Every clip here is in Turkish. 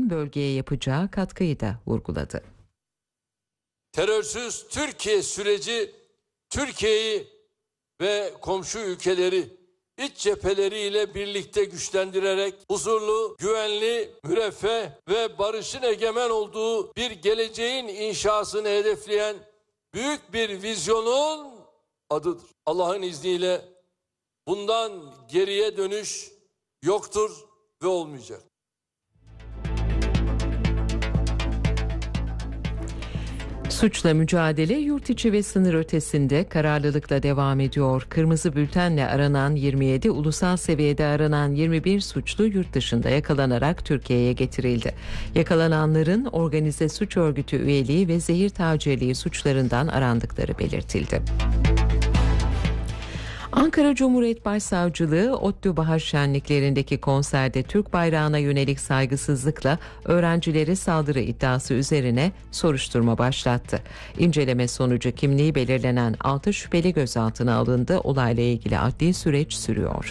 tüm bölgeye yapacağı katkıyı da vurguladı. Terörsüz Türkiye süreci Türkiye'yi ve komşu ülkeleri iç cepheleriyle birlikte güçlendirerek huzurlu, güvenli, müreffeh ve barışın egemen olduğu bir geleceğin inşasını hedefleyen büyük bir vizyonun adıdır. Allah'ın izniyle bundan geriye dönüş yoktur ve olmayacak. Suçla mücadele yurt içi ve sınır ötesinde kararlılıkla devam ediyor. Kırmızı bültenle aranan 27, ulusal seviyede aranan 21 suçlu yurt dışında yakalanarak Türkiye'ye getirildi. Yakalananların organize suç örgütü üyeliği ve zehir tacirliği suçlarından arandıkları belirtildi. Ankara Cumhuriyet Başsavcılığı, ODTÜ bahar şenliklerindeki konserde Türk bayrağına yönelik saygısızlıkla öğrencilere saldırı iddiası üzerine soruşturma başlattı. İnceleme sonucu kimliği belirlenen 6 şüpheli gözaltına alındı. Olayla ilgili adli süreç sürüyor.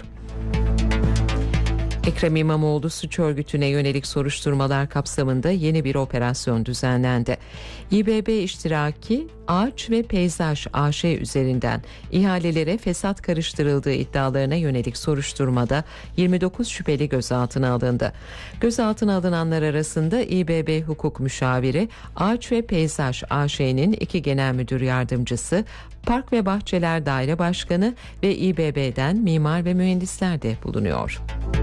Ekrem İmamoğlu suç örgütüne yönelik soruşturmalar kapsamında yeni bir operasyon düzenlendi. İBB iştiraki Ağaç ve Peyzaj AŞ üzerinden ihalelere fesat karıştırıldığı iddialarına yönelik soruşturmada 29 şüpheli gözaltına alındı. Gözaltına alınanlar arasında İBB hukuk müşaviri, Ağaç ve Peyzaj AŞ'nin 2 genel müdür yardımcısı, Park ve Bahçeler Daire Başkanı ve İBB'den mimar ve mühendisler de bulunuyor.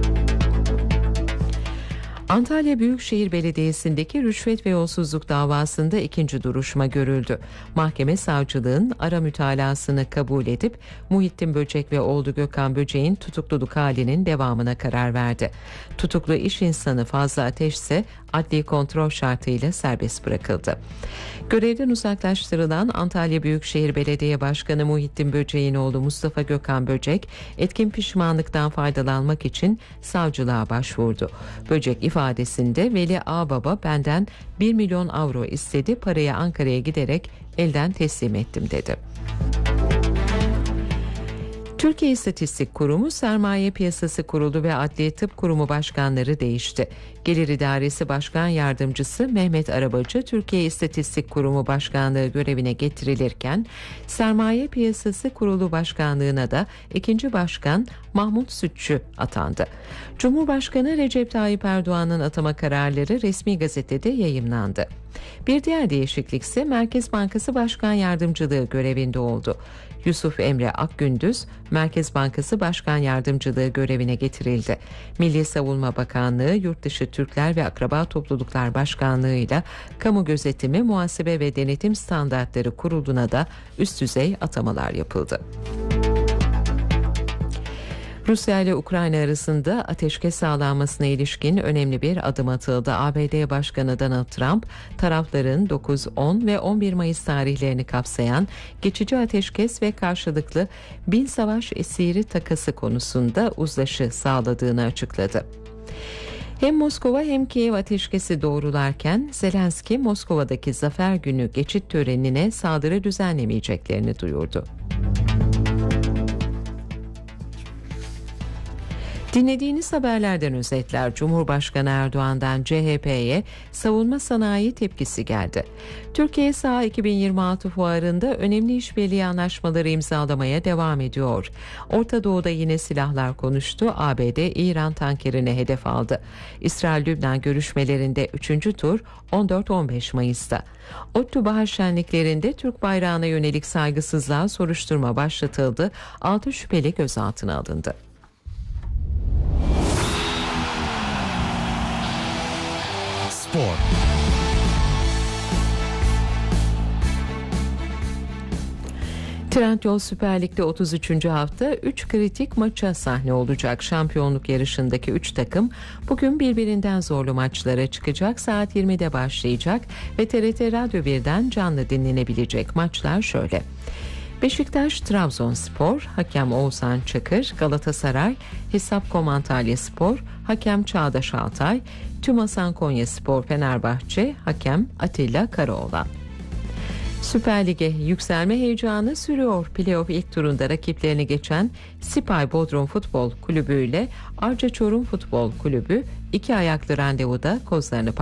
Antalya Büyükşehir Belediyesi'ndeki rüşvet ve yolsuzluk davasında ikinci duruşma görüldü. Mahkeme savcılığın ara mütalasını kabul edip Muhittin Böcek ve oğlu Gökhan Böcek'in tutukluluk halinin devamına karar verdi. Tutuklu iş insanı Fazlı Ateş ise adli kontrol şartıyla serbest bırakıldı. Görevden uzaklaştırılan Antalya Büyükşehir Belediye Başkanı Muhittin Böcek'in oğlu Mustafa Gökhan Böcek, etkin pişmanlıktan faydalanmak için savcılığa başvurdu. Böcek ifadesinde Veli Ağbaba benden 1 milyon avro istedi, parayı Ankara'ya giderek elden teslim ettim dedi. Türkiye İstatistik Kurumu, Sermaye Piyasası Kurulu ve Adliye Tıp Kurumu başkanları değişti. Gelir İdaresi Başkan Yardımcısı Mehmet Arabacı, Türkiye İstatistik Kurumu Başkanlığı görevine getirilirken, Sermaye Piyasası Kurulu Başkanlığına da ikinci başkan Mahmut Sütçü atandı. Cumhurbaşkanı Recep Tayyip Erdoğan'ın atama kararları resmi gazetede yayımlandı. Bir diğer değişiklik ise Merkez Bankası Başkan Yardımcılığı görevinde oldu. Yusuf Emre Akgündüz, Merkez Bankası Başkan Yardımcılığı görevine getirildi. Milli Savunma Bakanlığı, Yurtdışı Türkler ve Akraba Topluluklar Başkanlığı ile Kamu Gözetimi, Muhasebe ve Denetim Standartları Kurulu'na da üst düzey atamalar yapıldı. Rusya ile Ukrayna arasında ateşkes sağlanmasına ilişkin önemli bir adım atıldı. ABD Başkanı Donald Trump, tarafların 9, 10 ve 11 Mayıs tarihlerini kapsayan geçici ateşkes ve karşılıklı 1000 savaş esiri takası konusunda uzlaşı sağladığını açıkladı. Hem Moskova hem Kiev ateşkesi doğrularken Zelenski, Moskova'daki Zafer Günü geçit törenine saldırı düzenlemeyeceklerini duyurdu. Dinlediğiniz haberlerden özetler. Cumhurbaşkanı Erdoğan'dan CHP'ye savunma sanayi tepkisi geldi. Türkiye SAHA 2026 fuarında önemli işbirliği anlaşmaları imzalamaya devam ediyor. Orta Doğu'da yine silahlar konuştu. ABD İran tankerini hedef aldı. İsrail-Lübnan görüşmelerinde 3. tur 14-15 Mayıs'ta. ODTÜ bahar şenliklerinde Türk bayrağına yönelik saygısızlığa soruşturma başlatıldı. 6 şüpheli gözaltına alındı. Spor. Trendyol Süper Lig'de 33. hafta 3 kritik maça sahne olacak. Şampiyonluk yarışındaki 3 takım bugün birbirinden zorlu maçlara çıkacak. Saat 20'de başlayacak ve TRT Radyo 1'den canlı dinlenebilecek maçlar şöyle: Beşiktaş Trabzonspor, hakem Oğuzhan Çakır; Galatasaray Hesapkom Antalyaspor, hakem Çağdaş Altay; Tümasan Konyaspor Fenerbahçe, hakem Atilla Karaoğlan. Süper Lig'e yükselme heyecanı sürüyor. Playoff ilk turunda rakiplerini geçen Sipay Bodrum Futbol Kulübü ile Arca Çorum Futbol Kulübü 2 ayaklı randevuda kozlarını